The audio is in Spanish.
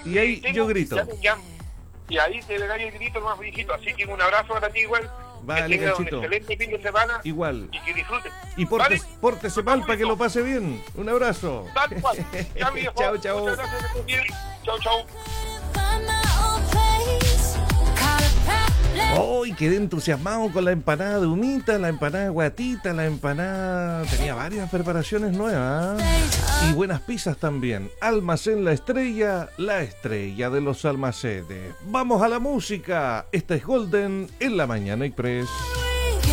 Y ahí yo grito. Y ahí te le da el grito más viejito. Así que un abrazo para ti igual. Vale, que tenga Cachito. un excelente fin de semana. Igual. Y que disfruten. Y pórtese mal para que lo pase bien. Un abrazo. Tal cual. Ya, viejo. Chao, chao. Muchas gracias, que estés bien. Chao, chao. ¡Ay, quedé entusiasmado con la empanada de humita, la empanada de guatita, la empanada! Tenía varias preparaciones nuevas. Y buenas pizzas también. Almacén La Estrella de los almacenes. ¡Vamos a la música! Esta es Golden en la Mañana Express.